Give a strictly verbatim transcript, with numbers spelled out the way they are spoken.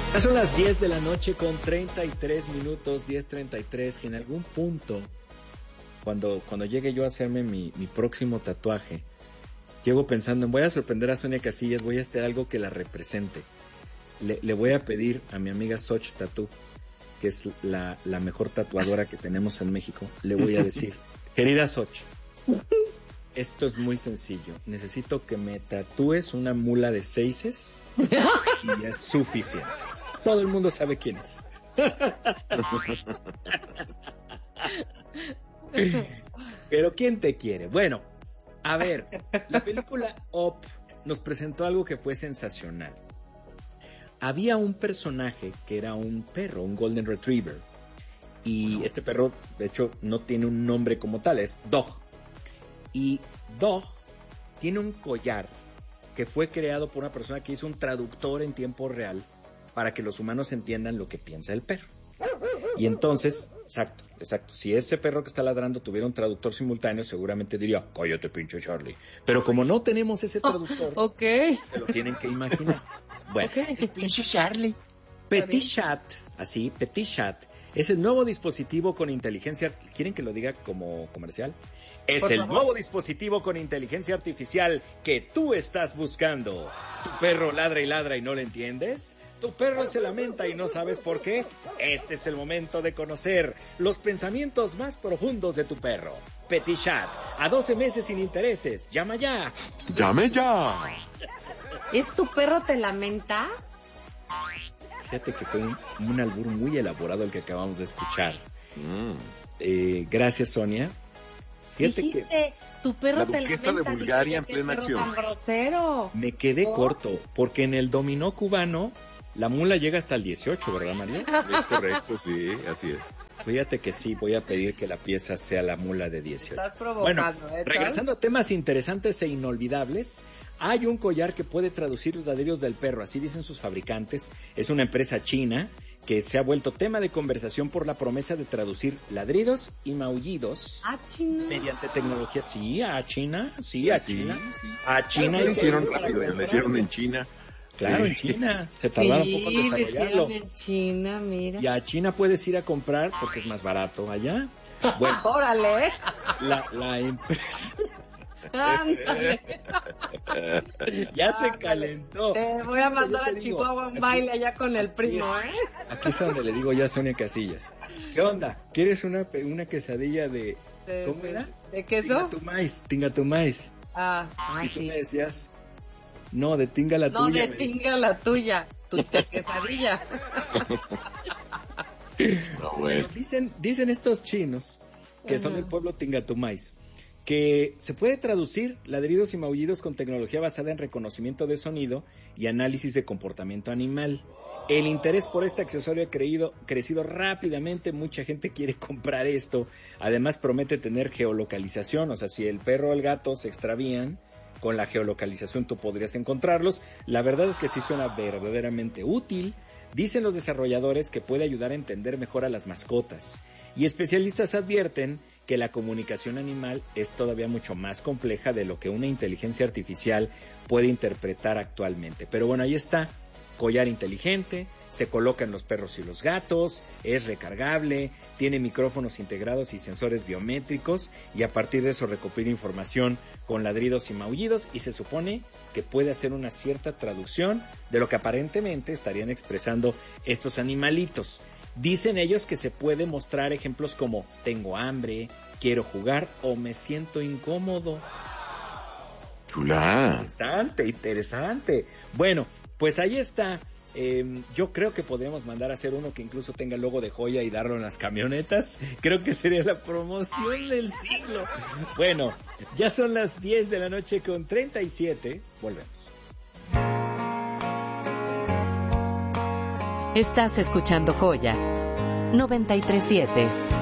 Ya son las diez de la noche con treinta y tres minutos, diez treinta y tres, y en algún punto, cuando, cuando llegue yo a hacerme mi, mi próximo tatuaje, llego pensando en voy a sorprender a Sonia Casillas, voy a hacer algo que la represente. Le, le voy a pedir a mi amiga Xoch Tattoo, que es la, la mejor tatuadora que tenemos en México, le voy a decir, querida Xoch, esto es muy sencillo, necesito que me tatúes una mula de seises y es suficiente. Todo el mundo sabe quién es. Pero ¿quién te quiere? Bueno, a ver, la película Up nos presentó algo que fue sensacional. Había un personaje que era un perro, un Golden Retriever. Y este perro, de hecho, no tiene un nombre como tal, es Dog. Y Dog tiene un collar que fue creado por una persona que hizo un traductor en tiempo real para que los humanos entiendan lo que piensa el perro. Y entonces, exacto, exacto, si ese perro que está ladrando tuviera un traductor simultáneo, seguramente diría, cállate pinche Charlie. Pero como no tenemos ese traductor, oh, okay. se lo tienen que imaginar. Bueno, okay. Pinche Charlie. Petit Chat, así, Petit Chat, es el nuevo dispositivo con inteligencia, ¿quieren que lo diga como comercial? Es Por el favor. nuevo dispositivo con inteligencia artificial que tú estás buscando. ¿Tu perro ladra y ladra y no lo entiendes? ¿Tu perro se lamenta y no sabes por qué? Este es el momento de conocer los pensamientos más profundos de tu perro. Petit Chat, a doce meses sin intereses. Llama ya. ¡Llame ya! ¿Es tu perro te lamenta? Fíjate que fue un, un albur muy elaborado el que acabamos de escuchar. Mm. Eh, gracias, Sonia. Fíjate Dijiste, que tu perro La te duquesa lamenta. de Bulgaria en Dije, plena qué perro acción. tan grosero. me quedé ¿Oh? corto, porque en el dominó cubano la mula llega hasta el dieciocho, ¿verdad, Mario? Es correcto, sí, así es. Fíjate que sí, voy a pedir que la pieza sea la mula de dieciocho. Estás Bueno, provocando, ¿eh, Charles? regresando a temas interesantes e inolvidables, hay un collar que puede traducir los ladridos del perro, así dicen sus fabricantes. Es una empresa china que se ha vuelto tema de conversación por la promesa de traducir ladridos y maullidos Ah, chino. mediante tecnología. Sí, a China, sí, a Sí, China. sí. A China. Sí, lo y- hicieron rápido, lo hicieron en China. Claro, Sí. en China. Se tardaron Sí, poco en lo desarrollarlo. hicieron en China, mira. Y a China puedes ir a comprar porque es más barato allá. Bueno, Órale, ¿eh? la, la empresa Ándale. ya se Ándale. calentó. Te voy a mandar Yo te a digo, Chihuahua a un aquí- baile allá con el aquí primo, es- ¿eh? Aquí es donde le digo ya a Sonia Casillas. ¿Qué onda? ¿Quieres una, pe- una quesadilla de... De- ¿Cómo de- era? ¿De queso? Tinga tu maíz, tinga tu maíz. Ah, Y ay, tú sí. me decías, no, de tinga la No, tuya. de me dices. tinga la tuya, tu te- quesadilla. No, bueno. Dicen, dicen estos chinos, que son Ajá. del pueblo Tingatumais, que se puede traducir ladridos y maullidos con tecnología basada en reconocimiento de sonido y análisis de comportamiento animal. El interés por este accesorio ha creído, crecido rápidamente, mucha gente quiere comprar esto, además promete tener geolocalización, o sea, si el perro o el gato se extravían, con la geolocalización tú podrías encontrarlos. La verdad es que sí suena verdaderamente útil. Dicen los desarrolladores que puede ayudar a entender mejor a las mascotas. Y especialistas advierten que la comunicación animal es todavía mucho más compleja de lo que una inteligencia artificial puede interpretar actualmente. Pero bueno, ahí está. Collar inteligente, se coloca en los perros y los gatos, es recargable, tiene micrófonos integrados y sensores biométricos y a partir de eso recopila información con ladridos y maullidos y se supone que puede hacer una cierta traducción de lo que aparentemente estarían expresando estos animalitos. Dicen ellos que se puede mostrar ejemplos como tengo hambre, quiero jugar o me siento incómodo. Chulá. Interesante, interesante. Bueno, pues ahí está. Eh, yo creo que podríamos mandar a hacer uno que incluso tenga el logo de Joya y darlo en las camionetas. Creo que sería la promoción del siglo. Bueno, ya son las diez de la noche con treinta y siete. Volvemos. Estás escuchando Joya noventa y tres punto siete.